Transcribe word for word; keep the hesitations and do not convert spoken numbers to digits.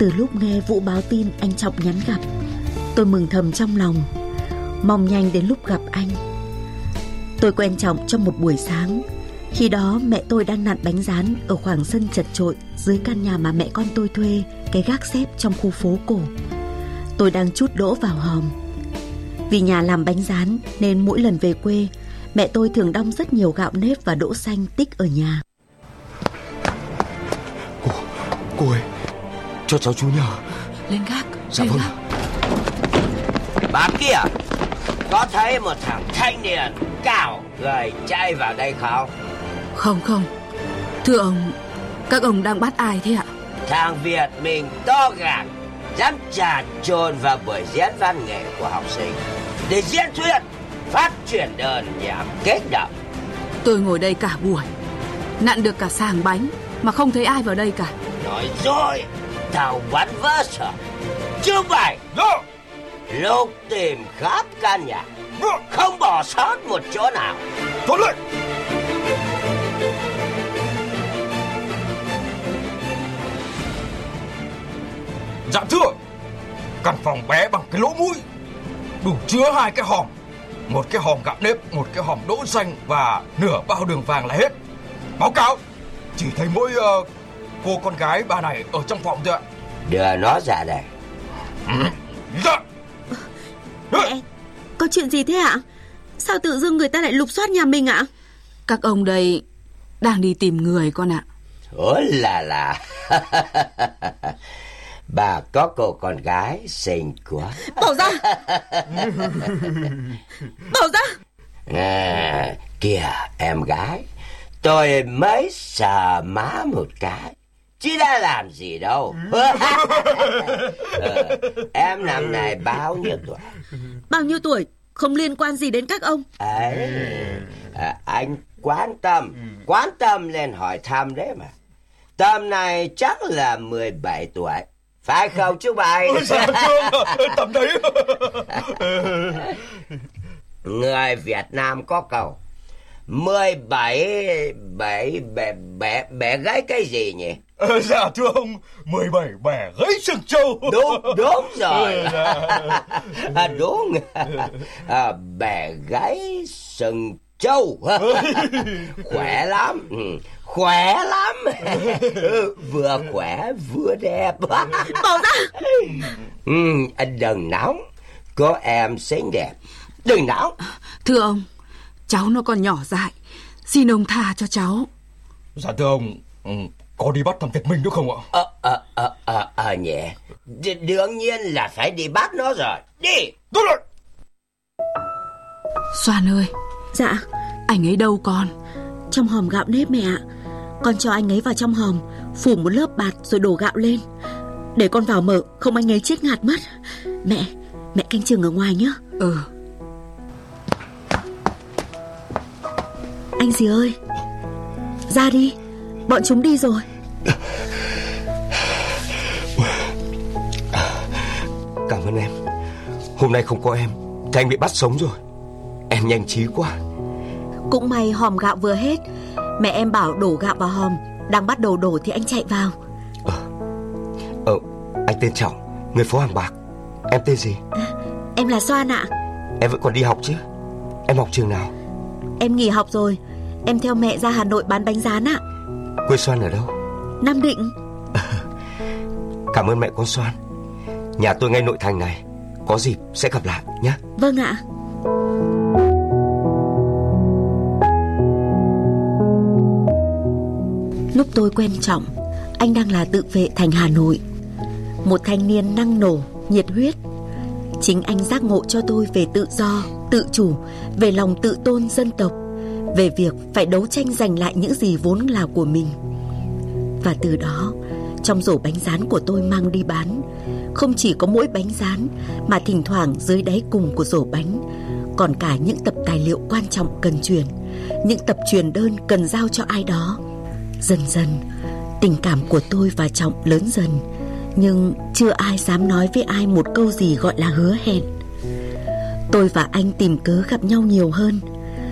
Từ lúc nghe Vũ báo tin anh Trọng nhắn gặp, tôi mừng thầm trong lòng, mong nhanh đến lúc gặp anh. Tôi quen Trọng trong một buổi sáng. Khi đó mẹ tôi đang nặn bánh rán ở khoảng sân chật chội dưới căn nhà mà mẹ con tôi thuê, cái gác xếp trong khu phố cổ. Tôi đang trút đỗ vào hòm. Vì nhà làm bánh rán nên mỗi lần về quê, mẹ tôi thường đong rất nhiều gạo nếp và đỗ xanh tích ở nhà. Cô, cô ơi, cho cháu chú nhờ. Lên gác. Dạ lên vâng. gác. Bà kia, có thấy một thằng thanh niên cao gầy chạy vào đây không? Không không. Thưa ông, các ông đang bắt ai thế ạ? Thằng Việt mình to gan, dám trà trộn vào buổi diễn văn nghệ của học sinh để diễn thuyết, phát truyền đơn nhằm kích động. Tôi ngồi đây cả buổi, nặn được cả sàng bánh mà không thấy ai vào đây cả. Nói rồi, tao bắn vỡ sợ. Chứ mày lúc tìm khắp căn nhà, không bỏ sót một chỗ nào. Trốn lại. Dạ thưa, căn phòng bé bằng cái lỗ mũi, đủ chứa hai cái hòm, một cái hòm gạo nếp, một cái hòm đỗ xanh và nửa bao đường vàng là hết. Báo cáo, chỉ thấy mỗi uh, cô con gái bà này ở trong phòng thôi ạ. Đưa nó ra đây. Ừ. Dạ. Mẹ, có chuyện gì thế ạ? Sao tự dưng người ta lại lục soát nhà mình ạ? Các ông đây đang đi tìm người con ạ. Ôi là là. Bà có cô con gái xinh quá. Bỏ ra. Bỏ ra. À, kìa em gái, tôi mới sờ má một cái, chứ đã làm gì đâu. ờ, Em năm nay bao nhiêu tuổi? Bao nhiêu tuổi không liên quan gì đến các ông. Ấy, à, anh quan tâm, quan tâm lên hỏi thăm đấy mà. Tầm này chắc là mười bảy tuổi, phải không chú bài? Dạ chưa, tầm đấy. Người Việt Nam có câu mười bảy bảy bẻ bẻ bẻ gãy cái gì nhỉ? Ờ, dạ thưa ông, mười bảy bẻ gãy sừng trâu. Đúng, đúng rồi. À, đúng. À, bẻ gãy sừng trâu. Khỏe lắm, khỏe lắm. Vừa khỏe vừa đẹp. Bỏ ra. Ừ, đừng nóng, có em xinh đẹp, đừng nóng. Thưa ông, cháu nó còn nhỏ dại, xin ông tha cho cháu. Dạ thưa ông, có đi bắt thằng Việt Minh nữa không ạ? Ờ, ờ, ờ, ờ, ờ nhẹ. D- đương nhiên là phải đi bắt nó rồi. Đi. Tốt rồi. Xoan ơi. Dạ. Anh ấy đâu con? Trong hòm gạo nếp mẹ ạ. Con cho anh ấy vào trong hòm, phủ một lớp bạt rồi đổ gạo lên. Để con vào mở, không anh ấy chết ngạt mất. Mẹ, mẹ canh chừng ở ngoài nhé. Ừ. Anh gì ơi, ra đi, bọn chúng đi rồi. Cảm ơn em. Hôm nay không có em thì anh bị bắt sống rồi. Em nhanh trí quá. Cũng may hòm gạo vừa hết. Mẹ em bảo đổ gạo vào hòm, đang bắt đầu đổ thì anh chạy vào. Ờ, ờ anh tên Trọng, người phố Hàng Bạc. Em tên gì? À, em là Xoan ạ. Em vẫn còn đi học chứ? Em học trường nào? Em nghỉ học rồi. Em theo mẹ ra Hà Nội bán bánh rán ạ. Quê Xoan ở đâu? Nam Định. Cảm ơn mẹ con Xoan. Nhà tôi ngay nội thành này, có dịp sẽ gặp lại nhé. Vâng ạ. Lúc tôi quen Trọng, anh đang là tự vệ thành Hà Nội. Một thanh niên năng nổ, nhiệt huyết. Chính anh giác ngộ cho tôi về tự do, tự chủ, về lòng tự tôn dân tộc, về việc phải đấu tranh giành lại những gì vốn là của mình. Và từ đó, trong rổ bánh rán của tôi mang đi bán, không chỉ có mỗi bánh rán, mà thỉnh thoảng dưới đáy cùng của rổ bánh còn cả những tập tài liệu quan trọng cần truyền, những tập truyền đơn cần giao cho ai đó. Dần dần, tình cảm của tôi và Trọng lớn dần, nhưng chưa ai dám nói với ai một câu gì gọi là hứa hẹn. Tôi và anh tìm cớ gặp nhau nhiều hơn,